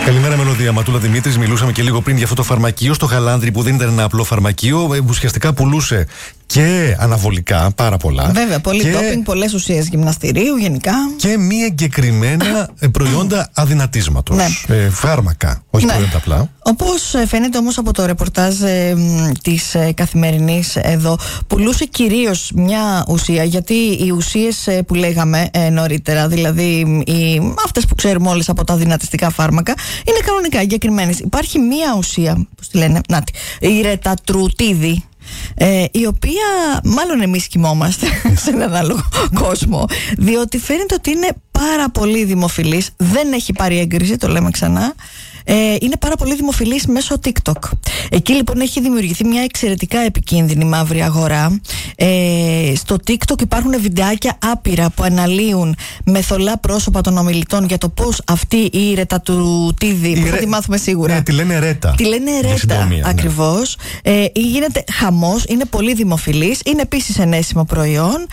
Καλημέρα, Μελωδία. Ματούλα Δημήτρης. Μιλούσαμε και λίγο πριν για αυτό το φαρμακείο στο Χαλάνδρι που δεν ήταν ένα απλό φαρμακείο. Ουσιαστικά πουλούσε και αναβολικά πάρα πολλά. Βέβαια, πολύ ντόπινγκ, πολλές ουσίες γυμναστηρίου γενικά. Και μη εγκεκριμένα προϊόντα αδυνατίσματος. Ναι. Φάρμακα, όχι προϊόντα απλά. Όπως φαίνεται όμως από το ρεπορτάζ της Καθημερινής εδώ, πουλούσε κυρίως μια ουσία, γιατί οι ουσίες που λέγαμε νωρίτερα, δηλαδή αυτές που ξέρουμε όλες από τα δυνατιστικά φάρμακα, είναι κανονικά εγκεκριμένες. Υπάρχει μια ουσία, πώς τη λένε, η ρετατρουτίδη, η οποία μάλλον εμείς κοιμόμαστε σε έναν άλλο κόσμο, διότι φαίνεται ότι είναι πάρα πολύ δημοφιλής, δεν έχει πάρει έγκριση, το λέμε ξανά. Είναι πάρα πολύ δημοφιλής μέσω TikTok. Εκεί λοιπόν έχει δημιουργηθεί μια εξαιρετικά επικίνδυνη μαύρη αγορά. Στο TikTok υπάρχουν βιντεάκια άπειρα που αναλύουν με θολά πρόσωπα των ομιλητών για το πώς αυτή η ρετατρουτίδη, που θα τη μάθουμε σίγουρα. Ναι, τη λένε ρέτα. Τη λένε ρέτα, ακριβώς. Γίνεται χαμός, είναι πολύ δημοφιλής, είναι επίσης ενέσιμο προϊόν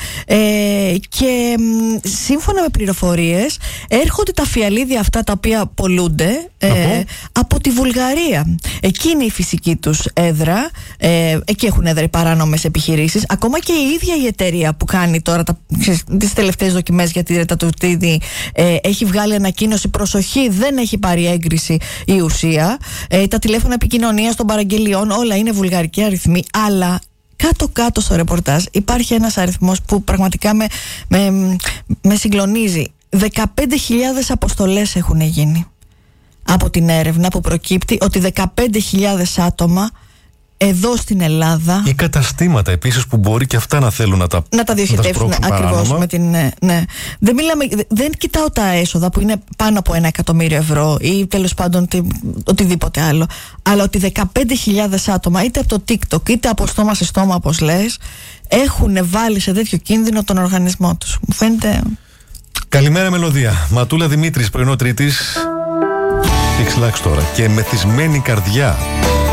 και σύμφωνα με πληροφορίες έρχονται τα φιαλίδια αυτά τα οποία πολλούνται από τη Βουλγαρία. Εκεί είναι η φυσική τους έδρα. Εκεί έχουν έδρα οι παράνομες επιχειρήσεις. Ακόμα και η ίδια η εταιρεία που κάνει τώρα τις τελευταίες δοκιμές για τη ρετατρουτίδη έχει βγάλει ανακοίνωση: προσοχή, δεν έχει πάρει έγκριση η ουσία. Τα τηλέφωνα επικοινωνίας των παραγγελιών, όλα είναι βουλγαρικοί αριθμοί, αλλά κάτω-κάτω στο ρεπορτάζ υπάρχει ένας αριθμός που πραγματικά με συγκλονίζει. 15.000 αποστολές έχουν γίνει από την έρευνα που προκύπτει ότι 15.000 άτομα εδώ στην Ελλάδα. Ή καταστήματα επίσης που μπορεί και αυτά να θέλουν να τα διοχετεύσουν ακριβώς με την. Ναι. Δεν κοιτάω τα έσοδα που είναι πάνω από 1 εκατομμύριο ευρώ ή τέλος πάντων οτιδήποτε άλλο. Αλλά ότι 15.000 άτομα, είτε από το TikTok είτε από στόμα σε στόμα, όπως λες, έχουν βάλει σε τέτοιο κίνδυνο τον οργανισμό τους. Μου φαίνεται. Καλημέρα, Μελωδία. Ματούλα Δημήτρης, πρωινό Τρίτης. X-Lax τώρα και μεθυσμένη καρδιά.